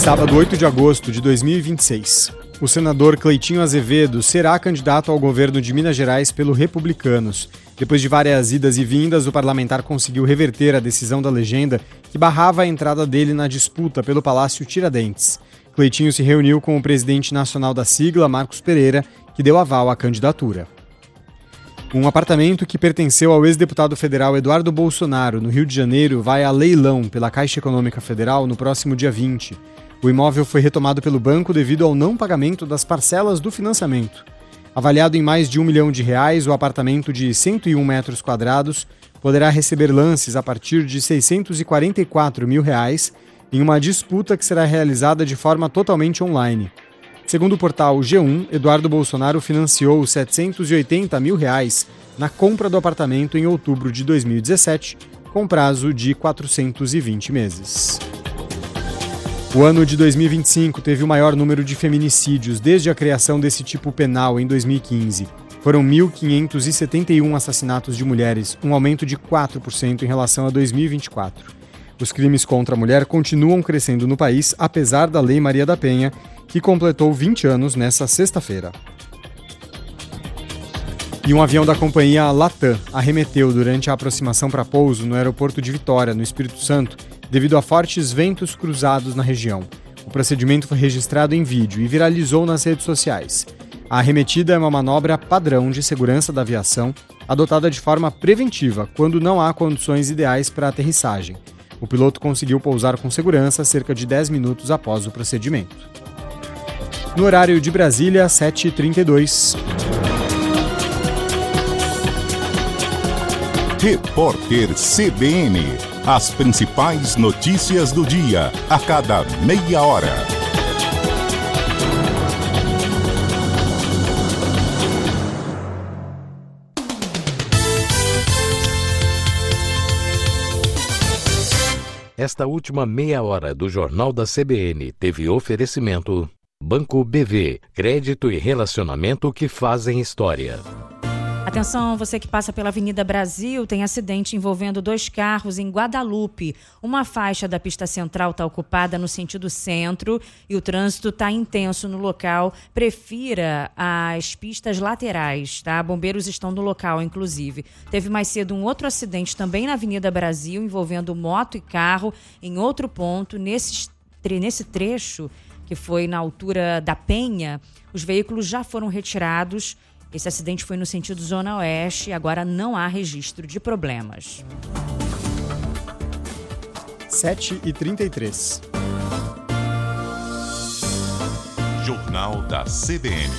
Sábado, 8 de agosto de 2026. O senador Cleitinho Azevedo será candidato ao governo de Minas Gerais pelo Republicanos. Depois de várias idas e vindas, o parlamentar conseguiu reverter a decisão da legenda que barrava a entrada dele na disputa pelo Palácio Tiradentes. Cleitinho se reuniu com o presidente nacional da sigla, Marcos Pereira, que deu aval à candidatura. Um apartamento que pertenceu ao ex-deputado federal Eduardo Bolsonaro, no Rio de Janeiro, vai a leilão pela Caixa Econômica Federal no próximo dia 20. O imóvel foi retomado pelo banco devido ao não pagamento das parcelas do financiamento. Avaliado em mais de R$1 milhão, o apartamento de 101 metros quadrados poderá receber lances a partir de R$ 644 mil em uma disputa que será realizada de forma totalmente online. Segundo o portal G1, Eduardo Bolsonaro financiou R$ 780 mil na compra do apartamento em outubro de 2017, com prazo de 420 meses. O ano de 2025 teve o maior número de feminicídios desde a criação desse tipo penal em 2015. Foram 1.571 assassinatos de mulheres, um aumento de 4% em relação a 2024. Os crimes contra a mulher continuam crescendo no país, apesar da Lei Maria da Penha, que completou 20 anos nesta sexta-feira. E um avião da companhia Latam arremeteu durante a aproximação para pouso no aeroporto de Vitória, no Espírito Santo, devido a fortes ventos cruzados na região. O procedimento foi registrado em vídeo e viralizou nas redes sociais. A arremetida é uma manobra padrão de segurança da aviação, adotada de forma preventiva, quando não há condições ideais para a aterrissagem. O piloto conseguiu pousar com segurança cerca de 10 minutos após o procedimento. No horário de Brasília, 7h32. Repórter CBN. As principais notícias do dia, a cada meia hora. Esta última meia hora do Jornal da CBN teve oferecimento Banco BV, crédito e relacionamento que fazem história. Atenção, você que passa pela Avenida Brasil, tem acidente envolvendo 2 carros em Guadalupe. Uma faixa da pista central está ocupada no sentido centro e o trânsito está intenso no local. Prefira as pistas laterais, tá? Bombeiros estão no local, inclusive. Teve mais cedo um outro acidente também na Avenida Brasil, envolvendo moto e carro em outro ponto. Nesse trecho, que foi na altura da Penha, os veículos já foram retirados. Esse acidente foi no sentido Zona Oeste e agora não há registro de problemas. 7h33. Jornal da CBN.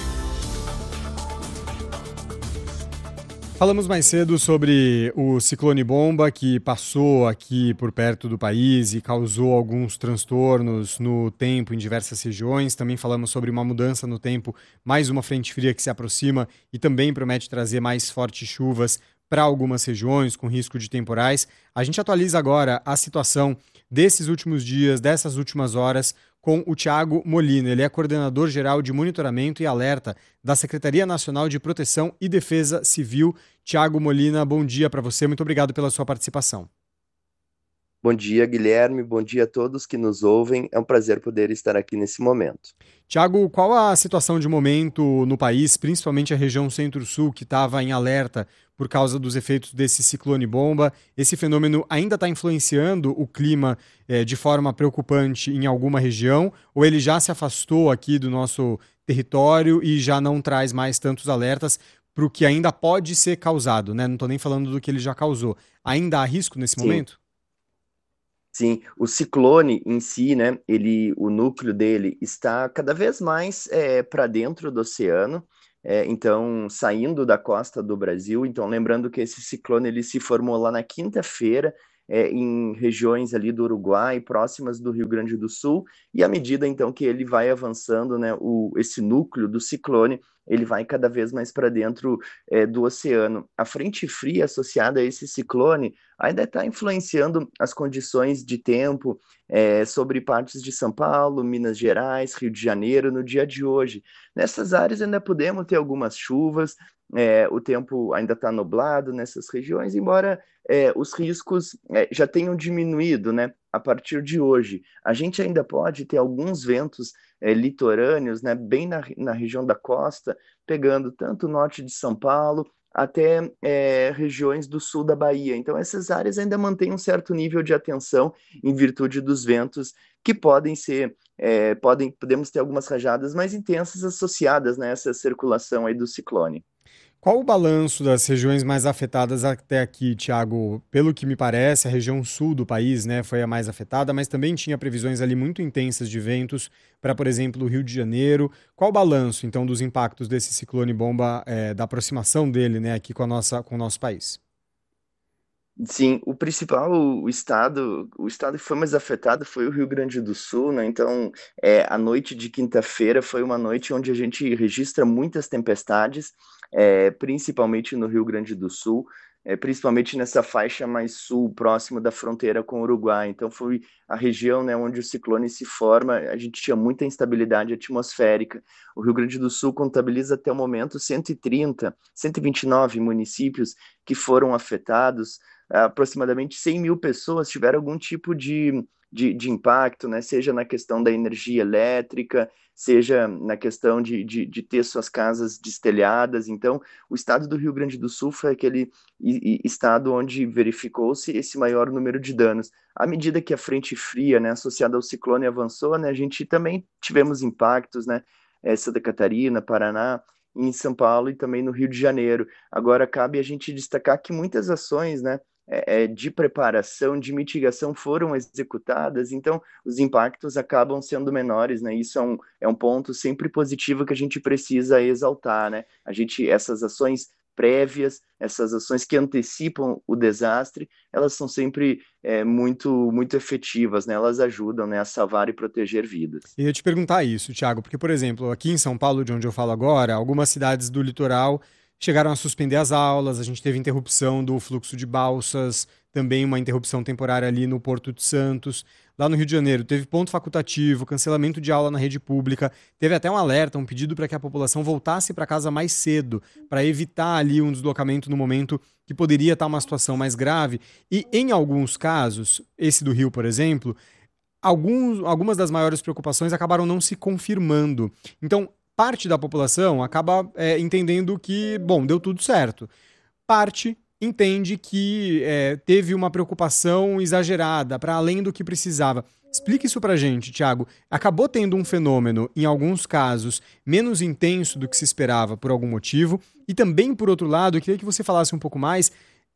Falamos mais cedo sobre o ciclone bomba que passou aqui por perto do país e causou alguns transtornos no tempo em diversas regiões. Também falamos sobre uma mudança no tempo, mais uma frente fria que se aproxima e também promete trazer mais fortes chuvas para algumas regiões com risco de temporais. A gente atualiza agora a situação desses últimos dias, dessas últimas horas, com o Thiago Molina. Ele é coordenador geral de monitoramento e alerta da Secretaria Nacional de Proteção e Defesa Civil. Thiago Molina, bom dia para você. Muito obrigado pela sua participação. Bom dia, Guilherme. Bom dia a todos que nos ouvem. É um prazer poder estar aqui nesse momento. Thiago, qual a situação de momento no país, principalmente a região Centro-Sul, que estava em alerta por causa dos efeitos desse ciclone bomba? Esse fenômeno ainda está influenciando o clima de forma preocupante em alguma região, ou ele já se afastou aqui do nosso território e já não traz mais tantos alertas para o que ainda pode ser causado, né? Não estou nem falando do que ele já causou. Ainda há risco nesse momento? Sim, o ciclone em si, né, o núcleo dele está cada vez mais para dentro do oceano, então saindo da costa do Brasil. Então lembrando que esse ciclone ele se formou lá na quinta-feira, em regiões ali do Uruguai, próximas do Rio Grande do Sul, e à medida então que ele vai avançando, né, esse núcleo do ciclone, ele vai cada vez mais para dentro do oceano. A frente fria associada a esse ciclone ainda está influenciando as condições de tempo sobre partes de São Paulo, Minas Gerais, Rio de Janeiro no dia de hoje. Nessas áreas ainda podemos ter algumas chuvas, o tempo ainda está nublado nessas regiões, embora os riscos já tenham diminuído, né, a partir de hoje. A gente ainda pode ter alguns ventos litorâneos, né, bem na região da costa, pegando tanto o norte de São Paulo até regiões do sul da Bahia. Então, essas áreas ainda mantêm um certo nível de atenção em virtude dos ventos que podem ser, podemos ter algumas rajadas mais intensas associadas nessa circulação aí do ciclone. Qual o balanço das regiões mais afetadas até aqui, Tiago? Pelo que me parece, a região sul do país, né, foi a mais afetada, mas também tinha previsões ali muito intensas de ventos para, por exemplo, o Rio de Janeiro. Qual o balanço, então, dos impactos desse ciclone bomba, da aproximação dele, né, aqui com o nosso país? Sim, o principal o estado que foi mais afetado foi o Rio Grande do Sul, né? Então, a noite de quinta-feira foi uma noite onde a gente registra muitas tempestades, principalmente no Rio Grande do Sul, principalmente nessa faixa mais sul, próximo da fronteira com o Uruguai. Então, foi a região, né, onde o ciclone se forma. A gente tinha muita instabilidade atmosférica. O Rio Grande do Sul contabiliza até o momento 129 municípios que foram afetados. Aproximadamente 100 mil pessoas tiveram algum tipo de impacto, né? Seja na questão da energia elétrica, seja na questão de ter suas casas destelhadas. Então, o estado do Rio Grande do Sul foi aquele estado onde verificou-se esse maior número de danos. À medida que a frente fria, né, associada ao ciclone avançou, né, a gente também tivemos impactos, né? Santa Catarina, Paraná, em São Paulo e também no Rio de Janeiro. Agora, cabe a gente destacar que muitas ações, né, de preparação, de mitigação foram executadas, então os impactos acabam sendo menores, né? Isso é um ponto sempre positivo que a gente precisa exaltar, né? Essas ações prévias, essas ações que antecipam o desastre, elas são sempre muito efetivas, né? Elas ajudam, né, a salvar e proteger vidas. Eu ia te perguntar isso, Thiago, porque, por exemplo, aqui em São Paulo, de onde eu falo agora, algumas cidades do litoral chegaram a suspender as aulas, a gente teve interrupção do fluxo de balsas, também uma interrupção temporária ali no Porto de Santos. Lá no Rio de Janeiro, teve ponto facultativo, cancelamento de aula na rede pública, teve até um alerta, um pedido para que a população voltasse para casa mais cedo, para evitar ali um deslocamento no momento que poderia estar uma situação mais grave. E em alguns casos, esse do Rio, por exemplo, algumas das maiores preocupações acabaram não se confirmando. Então, parte da população acaba entendendo que, bom, deu tudo certo. Parte entende que teve uma preocupação exagerada, para além do que precisava. Explique isso pra gente, Thiago. Acabou tendo um fenômeno, em alguns casos, menos intenso do que se esperava por algum motivo, e também, por outro lado, eu queria que você falasse um pouco mais.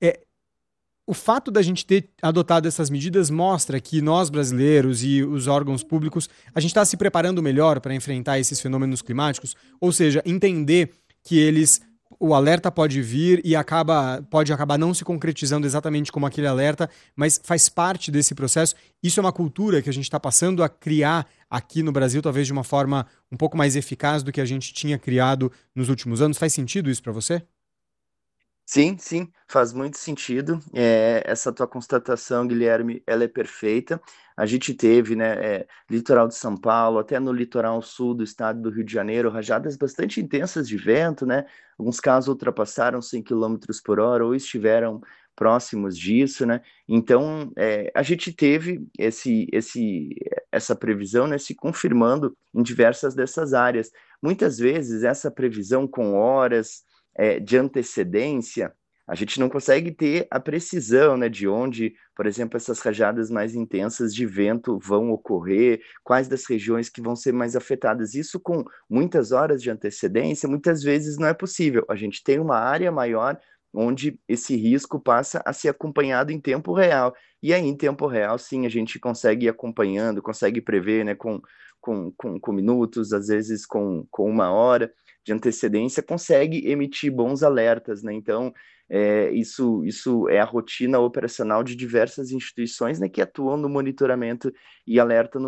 O fato da gente ter adotado essas medidas mostra que nós, brasileiros e os órgãos públicos, a gente está se preparando melhor para enfrentar esses fenômenos climáticos, ou seja, entender que o alerta pode vir e pode acabar não se concretizando exatamente como aquele alerta, mas faz parte desse processo. Isso é uma cultura que a gente está passando a criar aqui no Brasil, talvez de uma forma um pouco mais eficaz do que a gente tinha criado nos últimos anos. Faz sentido isso para você? Sim, sim, faz muito sentido. Essa tua constatação, Guilherme, ela é perfeita. A gente teve, né, litoral de São Paulo, até no litoral sul do estado do Rio de Janeiro, rajadas bastante intensas de vento, né? Alguns casos ultrapassaram 100 quilômetros por hora ou estiveram próximos disso, né? Então, a gente teve essa previsão, né, se confirmando em diversas dessas áreas. Muitas vezes, essa previsão com horas de antecedência, a gente não consegue ter a precisão, né, de onde, por exemplo, essas rajadas mais intensas de vento vão ocorrer, quais das regiões que vão ser mais afetadas. Isso com muitas horas de antecedência, muitas vezes não é possível. A gente tem uma área maior onde esse risco passa a ser acompanhado em tempo real. E aí, em tempo real, sim, a gente consegue ir acompanhando, consegue prever, né, com minutos, às vezes com uma hora de antecedência, consegue emitir bons alertas, né? Então, isso é a rotina operacional de diversas instituições, né, que atuam no monitoramento e alerta no